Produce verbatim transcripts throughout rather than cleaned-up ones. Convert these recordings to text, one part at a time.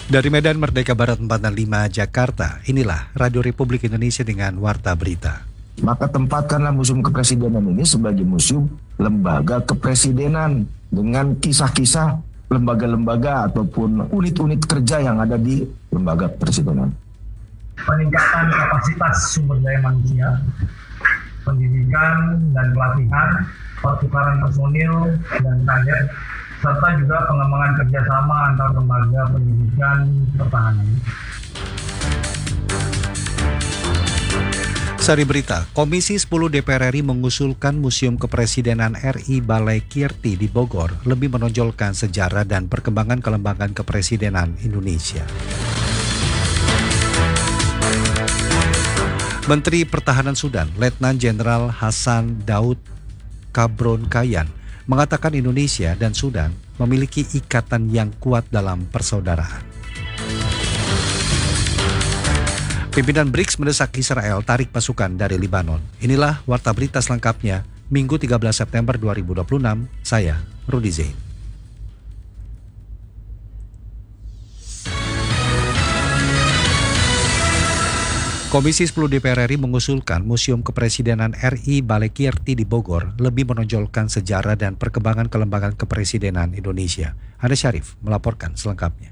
Dari Medan Merdeka Barat empat enam lima Jakarta, inilah Radio Republik Indonesia dengan Warta Berita. Maka tempatkanlah Museum Kepresidenan ini sebagai museum lembaga kepresidenan dengan kisah-kisah lembaga-lembaga ataupun unit-unit kerja yang ada di lembaga kepresidenan. Peningkatan kapasitas sumber daya manusia, pendidikan dan pelatihan, pertukaran personil dan kader, serta juga pengembangan kerjasama antar lembaga pendidikan pertahanan. Sari Berita, Komisi sepuluh D P R R I mengusulkan Museum Kepresidenan R I Balai Kirti di Bogor lebih menonjolkan sejarah dan perkembangan kelembagaan kepresidenan Indonesia. Menteri Pertahanan Sudan, Letnan Jenderal Hassan Daud Kabron Kayan, mengatakan Indonesia dan Sudan memiliki ikatan yang kuat dalam persaudaraan. Pimpinan B R I C S mendesak Israel tarik pasukan dari Libanon. Inilah Warta Berita selengkapnya, Minggu tiga belas September dua ribu dua puluh enam, saya Rudi Zain. Komisi sepuluh D P R R I mengusulkan Museum Kepresidenan R I Balai Kirti di Bogor lebih menonjolkan sejarah dan perkembangan kelembagaan kepresidenan Indonesia. Ada Syarif melaporkan selengkapnya.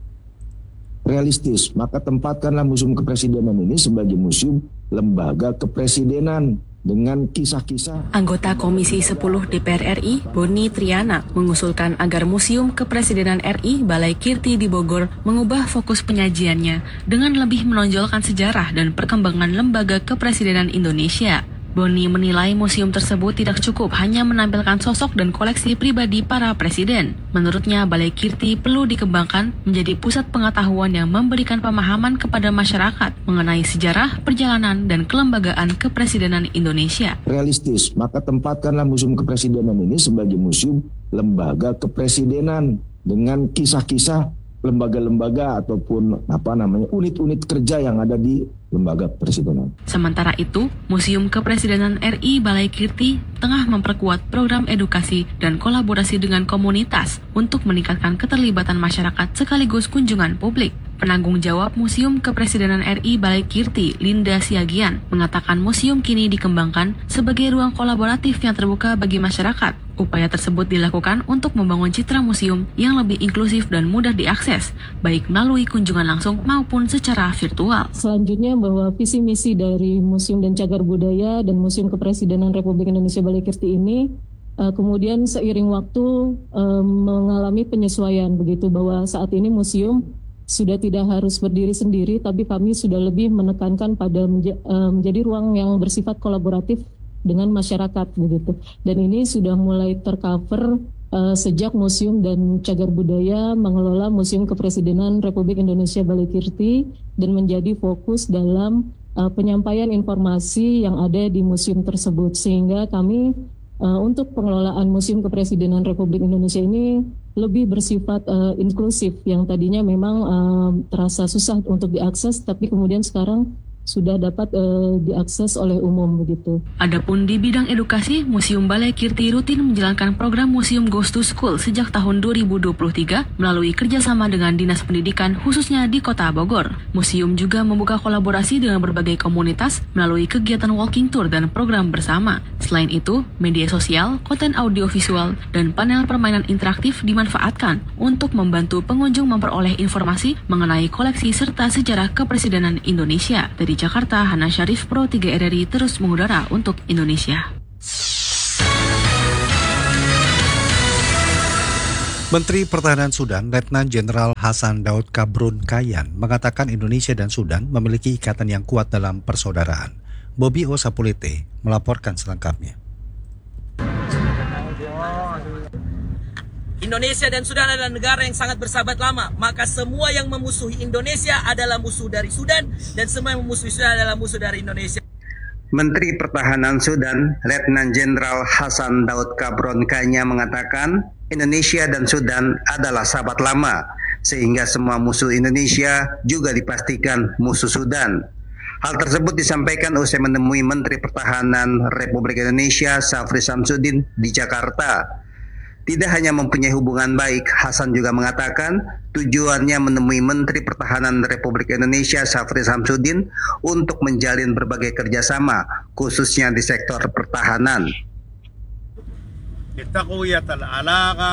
Realistis, maka tempatkanlah Museum Kepresidenan ini sebagai museum lembaga kepresidenan dengan kisah-kisah. Anggota Komisi sepuluh D P R R I, Boni Triana, mengusulkan agar Museum Kepresidenan R I Balai Kirti di Bogor mengubah fokus penyajiannya dengan lebih menonjolkan sejarah dan perkembangan lembaga kepresidenan Indonesia. Boni menilai museum tersebut tidak cukup hanya menampilkan sosok dan koleksi pribadi para presiden. Menurutnya, Balai Kirti perlu dikembangkan menjadi pusat pengetahuan yang memberikan pemahaman kepada masyarakat mengenai sejarah, perjalanan, dan kelembagaan kepresidenan Indonesia. Realistis, maka tempatkanlah Museum Kepresidenan ini sebagai museum lembaga kepresidenan dengan kisah-kisah lembaga-lembaga ataupun apa namanya unit-unit kerja yang ada di lembaga kepresidenan. Sementara itu, Museum Kepresidenan R I Balai Kirti tengah memperkuat program edukasi dan kolaborasi dengan komunitas untuk meningkatkan keterlibatan masyarakat sekaligus kunjungan publik. Penanggung jawab Museum Kepresidenan R I Balai Kirti, Linda Siagian, mengatakan museum kini dikembangkan sebagai ruang kolaboratif yang terbuka bagi masyarakat. Upaya tersebut dilakukan untuk membangun citra museum yang lebih inklusif dan mudah diakses, baik melalui kunjungan langsung maupun secara virtual. Selanjutnya bahwa visi misi dari Museum dan Cagar Budaya dan Museum Kepresidenan Republik Indonesia Balai Kirti ini uh, kemudian seiring waktu uh, mengalami penyesuaian, begitu bahwa saat ini museum sudah tidak harus berdiri sendiri, tapi kami sudah lebih menekankan pada menja- uh, menjadi ruang yang bersifat kolaboratif dengan masyarakat begitu. Dan ini sudah mulai tercover uh, sejak Museum dan Cagar Budaya mengelola Museum Kepresidenan Republik Indonesia Balai Kirti dan menjadi fokus dalam uh, penyampaian informasi yang ada di museum tersebut, sehingga kami uh, untuk pengelolaan Museum Kepresidenan Republik Indonesia ini lebih bersifat uh, inklusif, yang tadinya memang uh, terasa susah untuk diakses, tapi kemudian sekarang sudah dapat uh, diakses oleh umum begitu. Adapun di bidang edukasi, Museum Balai Kirti rutin menjalankan program Museum Goes to School sejak tahun dua ribu dua puluh tiga melalui kerjasama dengan Dinas Pendidikan khususnya di Kota Bogor. Museum juga membuka kolaborasi dengan berbagai komunitas melalui kegiatan walking tour dan program bersama. Selain itu, media sosial, konten audiovisual, dan panel permainan interaktif dimanfaatkan untuk membantu pengunjung memperoleh informasi mengenai koleksi serta sejarah kepresidenan Indonesia. Dari Jakarta, Hana Syarif, Pro tiga R R I terus mengudara untuk Indonesia. Menteri Pertahanan Sudan, Letnan Jenderal Hassan Daud Kabron Kayan, mengatakan Indonesia dan Sudan memiliki ikatan yang kuat dalam persaudaraan. Bobby Osapulete melaporkan selengkapnya. Indonesia dan Sudan adalah negara yang sangat bersahabat lama, maka semua yang memusuhi Indonesia adalah musuh dari Sudan, dan semua yang memusuhi Sudan adalah musuh dari Indonesia. Menteri Pertahanan Sudan, Letnan Jenderal Hassan Daud Kabron Kanya mengatakan Indonesia dan Sudan adalah sahabat lama, sehingga semua musuh Indonesia juga dipastikan musuh Sudan. Hal tersebut disampaikan usai menemui Menteri Pertahanan Republik Indonesia Syafri Samsudin di Jakarta. Tidak hanya mempunyai hubungan baik, Hasan juga mengatakan tujuannya menemui Menteri Pertahanan Republik Indonesia Syafri Samsudin untuk menjalin berbagai kerjasama, khususnya di sektor pertahanan. لتقوية العلاقة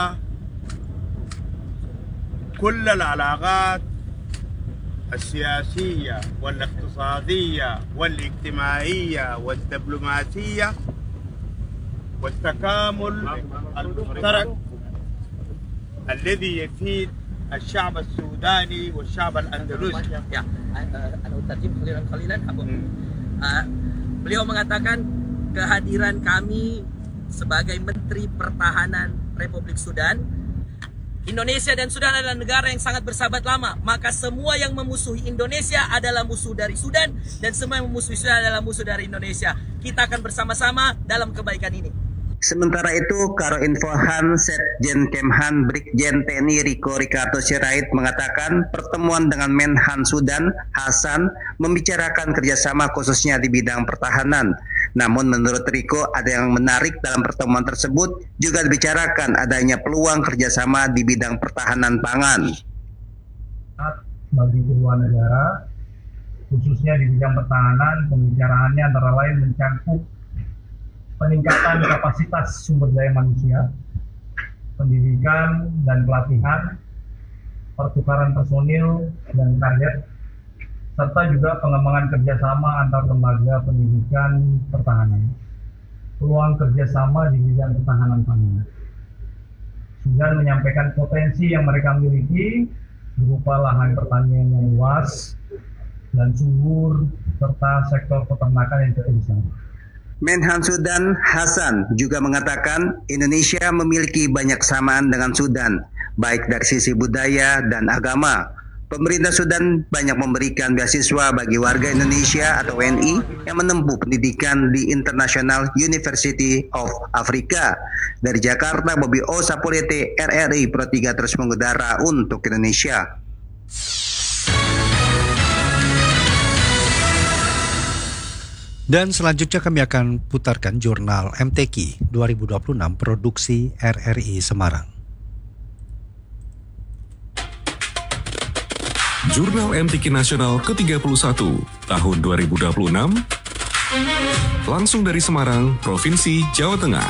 كل العلاقات السياسية والاقتصادية والاجتماعية والدبلوماسية والتكامل المشترك الذي يفيد الشعب السوداني والشعب الأندلسي. Ya, ana utarjim khalilan khalilan. Beliau mengatakan kehadiran kami sebagai Menteri Pertahanan Republik Sudan. Indonesia dan Sudan adalah negara yang sangat bersahabat lama, maka semua yang memusuhi Indonesia adalah musuh dari Sudan, dan semua yang memusuhi Sudan adalah musuh dari Indonesia. Kita akan bersama-sama dalam kebaikan ini. Sementara itu, Karo Infohan Setjen Kemhan Brigjen T N I Riko Ricardo Sirait mengatakan pertemuan dengan Menhan Sudan, Hasan, membicarakan kerjasama khususnya di bidang pertahanan. Namun menurut Riko ada yang menarik dalam pertemuan tersebut, juga dibicarakan adanya peluang kerjasama di bidang pertahanan pangan. Bagi kedua negara, khususnya di bidang pertahanan, pembicaraannya antara lain mencakup peningkatan kapasitas sumber daya manusia, pendidikan dan pelatihan, pertukaran personil dan target, serta juga pengembangan kerjasama antar lembaga pendidikan pertahanan, peluang kerjasama di bidang pertahanan pangan. Sudan menyampaikan potensi yang mereka miliki berupa lahan pertanian yang luas dan subur, serta sektor peternakan yang cukup besar. Menhan Sudan Hasan juga mengatakan Indonesia memiliki banyak kesamaan dengan Sudan, baik dari sisi budaya dan agama. Pemerintah Sudan banyak memberikan beasiswa bagi warga Indonesia atau W N I yang menempuh pendidikan di International University of Africa. Dari Jakarta, Bobby O. Sapulete, R R I Pro tiga terus mengudara untuk Indonesia. Dan selanjutnya kami akan putarkan jurnal M T Q dua ribu dua puluh enam produksi R R I Semarang. Jurnal M T Q Nasional ke tiga puluh satu tahun dua ribu dua puluh enam langsung dari Semarang, Provinsi Jawa Tengah.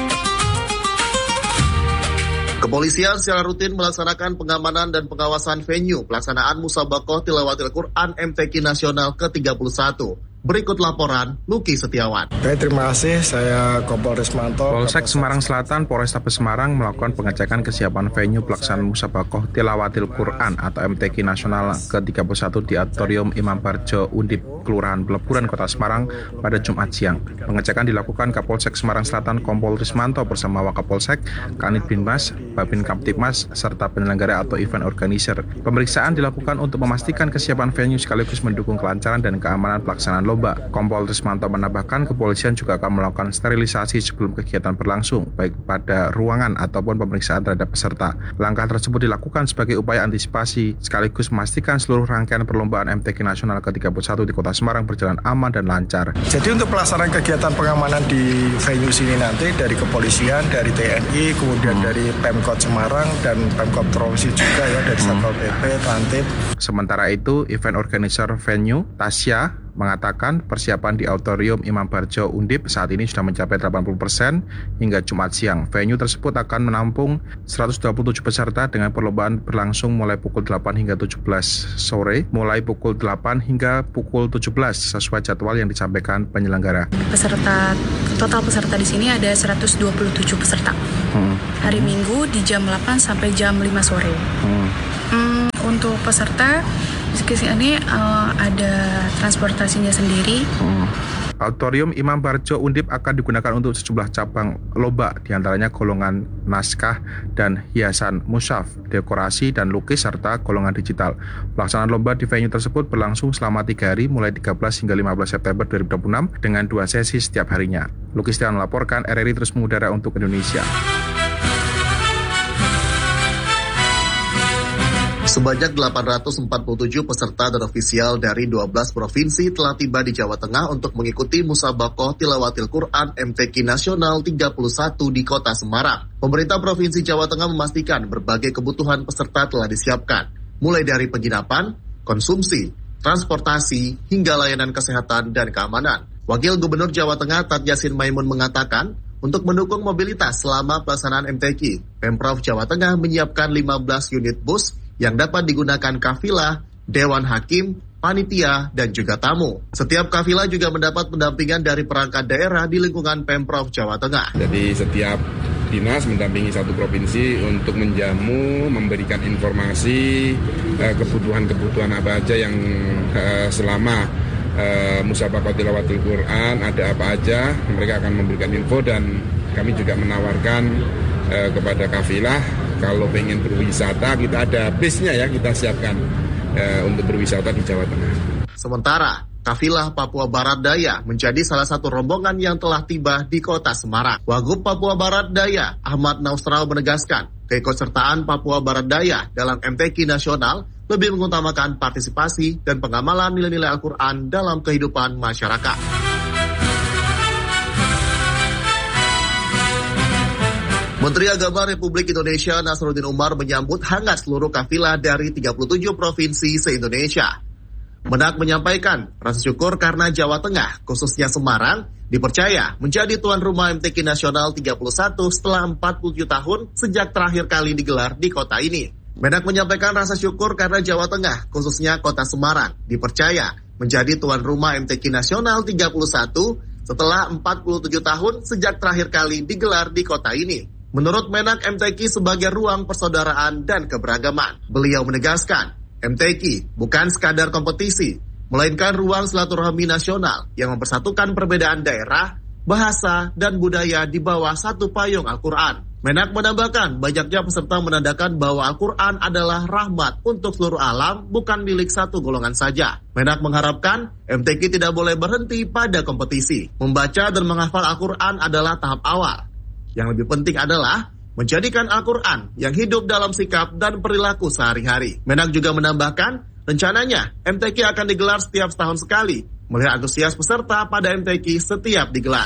Kepolisian secara rutin melaksanakan pengamanan dan pengawasan venue pelaksanaan Musabaqah Tilawatil Quran M T Q Nasional ke tiga puluh satu. Berikut laporan Luki Setiawan. Baik, terima kasih. Saya Kompol Rismanto. Polsek Semarang Selatan, Polrestabes Semarang melakukan pengecekan kesiapan venue pelaksanaan Musabaqah Tilawatil Quran atau M T Q Nasional ke tiga puluh satu di Auditorium Imam Barjo Undip, Kelurahan Peleburan, Kota Semarang pada Jumat siang. Pengecekan dilakukan Kapolsek Semarang Selatan Kompol Rismanto bersama Wakapolsek, Kanit Binmas, Babin Kaptipmas, serta penyelenggara atau event organizer. Pemeriksaan dilakukan untuk memastikan kesiapan venue sekaligus mendukung kelancaran dan keamanan pelaksanaan lomba. Kompol Rismanto menambahkan kepolisian juga akan melakukan sterilisasi sebelum kegiatan berlangsung, baik pada ruangan ataupun pemeriksaan terhadap peserta. Langkah tersebut dilakukan sebagai upaya antisipasi sekaligus memastikan seluruh rangkaian perlombaan M T Q Nasional ke tiga puluh satu di Kota Semarang berjalan aman dan lancar. Jadi untuk pelaksanaan kegiatan pengamanan di venue sini nanti dari kepolisian, dari T N I, kemudian hmm. dari Pemkot Semarang dan Pemkot Provinsi juga ya, dari Satpol P P, Tantip. Sementara itu, event organizer venue, Tasya, mengatakan persiapan di Auditorium Imam Barjo Undip saat ini sudah mencapai delapan puluh persen hingga Jumat siang. Venue tersebut akan menampung seratus dua puluh tujuh peserta dengan perlombaan berlangsung mulai pukul delapan hingga tujuh belas sore, mulai pukul delapan hingga pukul tujuh belas sesuai jadwal yang disampaikan penyelenggara. Peserta total peserta di sini ada seratus dua puluh tujuh peserta. Hmm. Hari Minggu di jam delapan sampai jam lima sore. Hmm. Hmm, untuk peserta di sini uh, ada transportasinya sendiri. Hmm. Auditorium Imam Barjo Undip akan digunakan untuk sejumlah cabang lomba, diantaranya golongan naskah dan hiasan mushaf, dekorasi dan lukis, serta golongan digital. Pelaksanaan lomba di venue tersebut berlangsung selama tiga hari, mulai tiga belas hingga lima belas September dua ribu dua puluh enam, dengan dua sesi setiap harinya. Luki Setiawan melaporkan, R R I terus mengudara untuk Indonesia. Sebanyak delapan ratus empat puluh tujuh peserta dan ofisial dari dua belas provinsi telah tiba di Jawa Tengah untuk mengikuti Musabaqah Tilawatil Quran M T Q Nasional tiga puluh satu di Kota Semarang. Pemerintah Provinsi Jawa Tengah memastikan berbagai kebutuhan peserta telah disiapkan, mulai dari penginapan, konsumsi, transportasi, hingga layanan kesehatan dan keamanan. Wakil Gubernur Jawa Tengah Tat Yassin Maimun mengatakan, untuk mendukung mobilitas selama pelaksanaan M T Q, Pemprov Jawa Tengah menyiapkan lima belas unit bus yang dapat digunakan kafilah, dewan hakim, panitia, dan juga tamu. Setiap kafilah juga mendapat pendampingan dari perangkat daerah di lingkungan Pemprov Jawa Tengah. Jadi setiap dinas mendampingi satu provinsi untuk menjamu, memberikan informasi, eh, kebutuhan-kebutuhan apa aja yang eh, selama eh, Musabaqah Tilawatil Quran ada apa aja, mereka akan memberikan info dan kami juga menawarkan eh, kepada kafilah. Kalau pengen berwisata, kita ada bisnya ya, kita siapkan e, untuk berwisata di Jawa Tengah. Sementara, kafilah Papua Barat Daya menjadi salah satu rombongan yang telah tiba di Kota Semarang. Wagub Papua Barat Daya, Ahmad Nausrau menegaskan, keikutsertaan Papua Barat Daya dalam M T Q Nasional lebih mengutamakan partisipasi dan pengamalan nilai-nilai Al-Quran dalam kehidupan masyarakat. Menteri Agama Republik Indonesia Nasruddin Umar menyambut hangat seluruh kafilah dari tiga puluh tujuh provinsi se-Indonesia. Menak menyampaikan rasa syukur karena Jawa Tengah, khususnya Semarang, dipercaya menjadi tuan rumah M T Q Nasional tiga puluh satu setelah empat puluh tujuh tahun sejak terakhir kali digelar di kota ini. Menak menyampaikan rasa syukur karena Jawa Tengah, khususnya kota Semarang, dipercaya menjadi tuan rumah M T Q Nasional tiga puluh satu setelah empat puluh tujuh tahun sejak terakhir kali digelar di kota ini. Menurut Menak, M T Q sebagai ruang persaudaraan dan keberagaman. Beliau menegaskan, M T Q bukan sekadar kompetisi, melainkan ruang silaturahmi nasional yang mempersatukan perbedaan daerah, bahasa, dan budaya di bawah satu payung Al-Quran. Menak menambahkan, banyaknya peserta menandakan bahwa Al-Quran adalah rahmat untuk seluruh alam, bukan milik satu golongan saja. Menak mengharapkan, M T Q tidak boleh berhenti pada kompetisi. Membaca dan menghafal Al-Quran adalah tahap awal. Yang lebih penting adalah menjadikan Al-Quran yang hidup dalam sikap dan perilaku sehari-hari. Menak juga menambahkan, rencananya M T Q akan digelar setiap setahun sekali, melihat antusias peserta pada M T Q setiap digelar.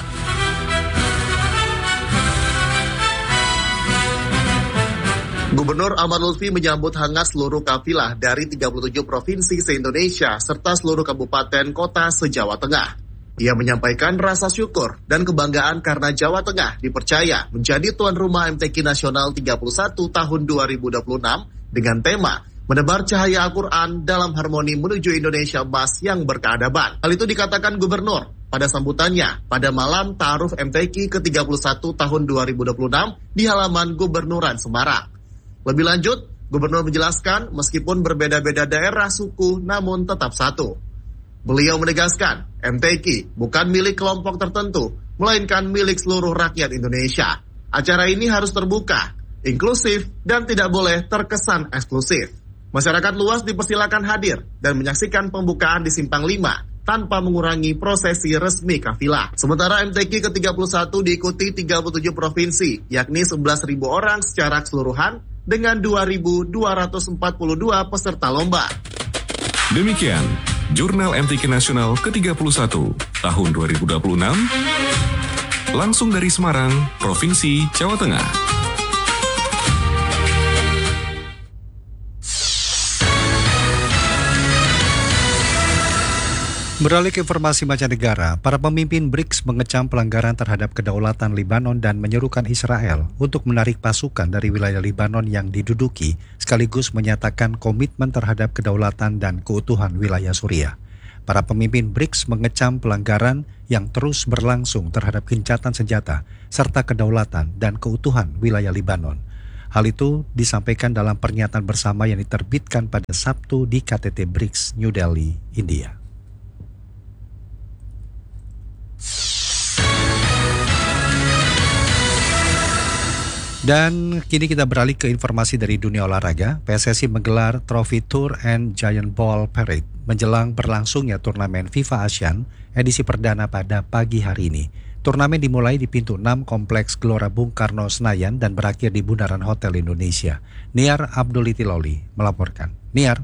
Gubernur Ahmad Lutfi menyambut hangat seluruh kafilah dari tiga puluh tujuh provinsi se-Indonesia serta seluruh kabupaten kota se-Jawa Tengah. Ia menyampaikan rasa syukur dan kebanggaan karena Jawa Tengah dipercaya menjadi tuan rumah M T Q Nasional tiga puluh satu tahun dua ribu dua puluh enam dengan tema menebar cahaya Al-Quran dalam harmoni menuju Indonesia emas yang berkeadaban. Hal itu dikatakan Gubernur pada sambutannya pada malam Ta'aruf M T Q ke tiga puluh satu tahun dua ribu dua puluh enam di halaman Gubernuran Semarang. Lebih lanjut, Gubernur menjelaskan meskipun berbeda-beda daerah suku namun tetap satu. Beliau menegaskan, M T Q bukan milik kelompok tertentu, melainkan milik seluruh rakyat Indonesia. Acara ini harus terbuka, inklusif, dan tidak boleh terkesan eksklusif. Masyarakat luas dipersilakan hadir dan menyaksikan pembukaan di Simpang lima tanpa mengurangi prosesi resmi kafilah. Sementara M T Q ke tiga puluh satu diikuti tiga puluh tujuh provinsi, yakni sebelas ribu orang secara keseluruhan dengan dua ribu dua ratus empat puluh dua peserta lomba. Demikian Jurnal M T Q Nasional ke tiga puluh satu tahun dua ribu dua puluh enam, langsung dari Semarang, Provinsi Jawa Tengah. Beralih ke informasi mancanegara, para pemimpin B R I C S mengecam pelanggaran terhadap kedaulatan Libanon dan menyerukan Israel untuk menarik pasukan dari wilayah Libanon yang diduduki, sekaligus menyatakan komitmen terhadap kedaulatan dan keutuhan wilayah Suriah. Para pemimpin B R I C S mengecam pelanggaran yang terus berlangsung terhadap gencatan senjata, serta kedaulatan dan keutuhan wilayah Libanon. Hal itu disampaikan dalam pernyataan bersama yang diterbitkan pada Sabtu di K T T B R I C S New Delhi, India. Dan kini kita beralih ke informasi dari dunia olahraga. P S S I menggelar Trophy Tour and Giant Ball Parade menjelang berlangsungnya turnamen FIFA Asian edisi perdana pada pagi hari ini. Turnamen dimulai di pintu enam Kompleks Gelora Bung Karno Senayan dan berakhir di Bundaran Hotel Indonesia. Niar Abduliti Loli melaporkan. Niar.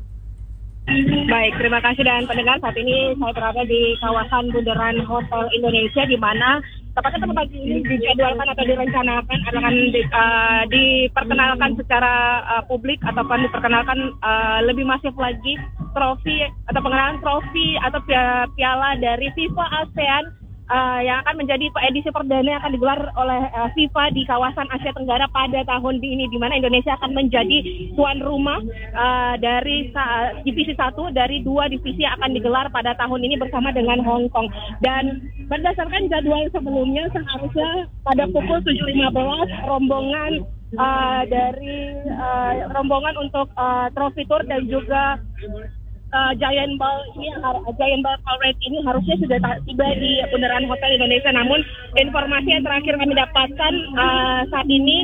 Baik, terima kasih dan pendengar. Saat ini saya berada di kawasan Bundaran Hotel Indonesia, di mana tepatnya pada pagi ini dijadwalkan atau direncanakan akan di, uh, diperkenalkan secara uh, publik ataupun diperkenalkan uh, lebih masif lagi trofi atau pengenalan trofi atau piala dari FIFA ASEAN Uh, yang akan menjadi edisi perdana yang akan digelar oleh uh, FIFA di kawasan Asia Tenggara pada tahun ini, di mana Indonesia akan menjadi tuan rumah uh, dari uh, divisi satu dari dua divisi yang akan digelar pada tahun ini bersama dengan Hong Kong. Dan berdasarkan jadwal sebelumnya seharusnya pada pukul tujuh lima belas rombongan uh, dari uh, rombongan untuk uh, trofi tour dan juga Uh, Giant Ball ini, uh, Giant Ball Parade ini harusnya sudah tiba di Bundaran Hotel Indonesia. Namun informasi yang terakhir kami dapatkan uh, saat ini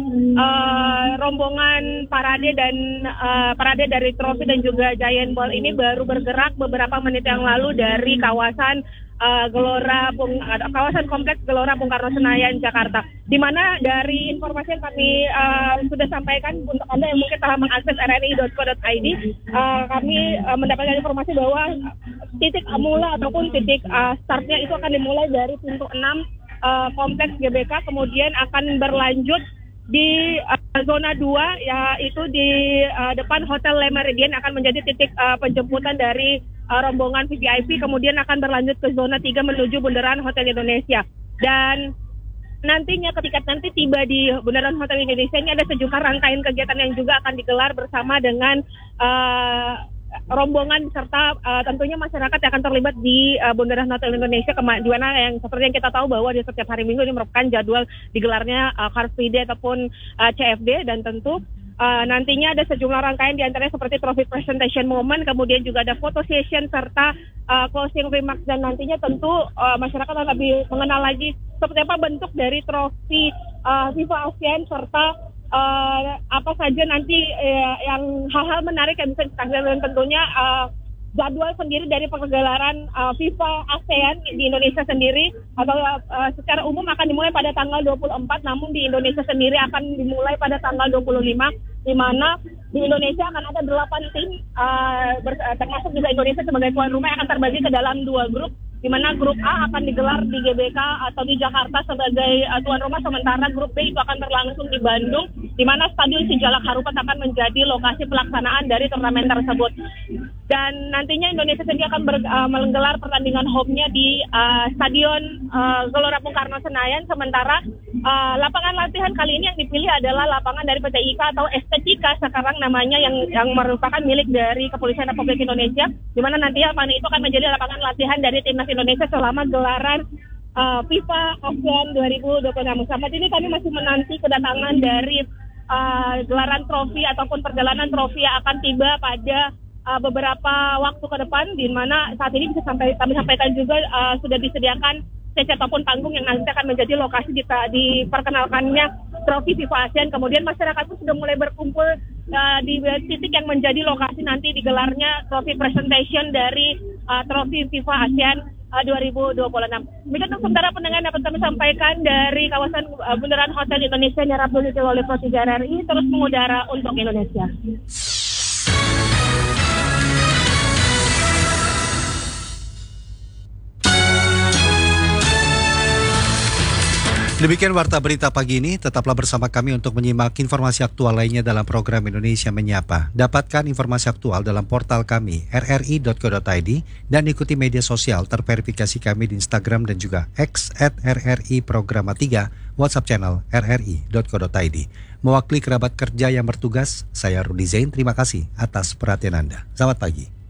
uh, rombongan parade dan uh, parade dari trofi dan juga Giant Ball ini baru bergerak beberapa menit yang lalu dari kawasan Uh, Gelora Bung, uh, kawasan kompleks Gelora Bung Karno Senayan Jakarta, di mana dari informasi yang kami uh, sudah sampaikan untuk Anda yang mungkin telah mengakses r r i dot co dot i d, uh, kami uh, mendapatkan informasi bahwa titik mula ataupun titik uh, startnya itu akan dimulai dari pintu enam uh, kompleks G B K, kemudian akan berlanjut di uh, zona dua, yaitu di uh, depan Hotel Le Méridien akan menjadi titik uh, penjemputan dari uh, rombongan V V I P, kemudian akan berlanjut ke zona tiga menuju Bundaran Hotel Indonesia. Dan nantinya ketika nanti tiba di Bundaran Hotel Indonesia ini ada sejumlah rangkaian kegiatan yang juga akan digelar bersama dengan uh, rombongan serta uh, tentunya masyarakat yang akan terlibat di uh, Bundaran Hotel Indonesia, di mana yang seperti yang kita tahu bahwa di setiap hari Minggu ini merupakan jadwal digelarnya uh, Car Free Day ataupun uh, C F D, dan tentu uh, nantinya ada sejumlah rangkaian diantaranya seperti trophy presentation moment, kemudian juga ada photo session serta uh, closing remarks, dan nantinya tentu uh, masyarakat akan lebih mengenal lagi seperti apa bentuk dari trofi uh, FIFA ASEAN serta Uh, apa saja nanti uh, yang hal-hal menarik yang bisa ditampilkan, dan tentunya uh, jadwal sendiri dari pergelaran uh, FIFA ASEAN di Indonesia sendiri atau uh, secara umum akan dimulai pada tanggal dua puluh empat, namun di Indonesia sendiri akan dimulai pada tanggal dua puluh lima, di mana di Indonesia akan ada delapan tim uh, termasuk juga Indonesia sebagai tuan rumah yang akan terbagi ke dalam dua grup, di mana grup A akan digelar di G B K atau di Jakarta sebagai uh, tuan rumah, sementara grup B itu akan berlangsung di Bandung, di mana Stadion Sijalak Harupat akan menjadi lokasi pelaksanaan dari turnamen tersebut. Dan nantinya Indonesia sendiri akan ber, uh, menggelar pertandingan home-nya di uh, Stadion uh, Gelora Bung Karno Senayan, sementara uh, lapangan latihan kali ini yang dipilih adalah lapangan dari P T I K atau Estetika sekarang namanya, yang yang merupakan milik dari Kepolisian Republik Indonesia, di mana nantinya lapangan itu akan menjadi lapangan latihan dari timnas Indonesia selama gelaran uh, FIFA ASEAN dua ribu dua puluh enam. Sampai ini kami masih menanti kedatangan dari uh, gelaran trofi ataupun perjalanan trofi yang akan tiba pada uh, beberapa waktu ke depan, di mana saat ini bisa sampai kami sampaikan juga uh, sudah disediakan stage ataupun panggung yang nanti akan menjadi lokasi di, diperkenalkannya trofi FIFA ASEAN. Kemudian masyarakat pun sudah mulai berkumpul uh, di titik yang menjadi lokasi nanti digelarnya trofi presentation dari uh, trofi FIFA ASEAN uh, dua ribu dua puluh enam. Demikian untuk sementara pendengar dapat kami sampaikan dari kawasan uh, Bundaran Hotel Indonesia, Nyarap Dulu oleh Pro tiga R R I terus mengudara untuk Indonesia. Demikian Warta Berita pagi ini, tetaplah bersama kami untuk menyimak informasi aktual lainnya dalam program Indonesia Menyapa. Dapatkan informasi aktual dalam portal kami r r i dot co dot i d dan ikuti media sosial terverifikasi kami di Instagram dan juga X at r r i programa tiga, WhatsApp channel r r i dot co dot i d. Mewakili kerabat kerja yang bertugas, saya Rudi Zain, terima kasih atas perhatian Anda. Selamat pagi.